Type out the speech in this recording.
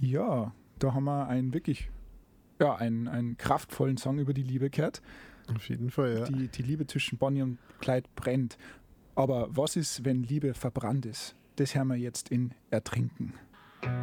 Ja, da haben wir einen kraftvollen Song über die Liebe gehört. Auf jeden Fall, ja. Die Liebe zwischen Bonnie und Clyde brennt. Aber was ist, wenn Liebe verbrannt ist? Das hören wir jetzt in Ertrinken.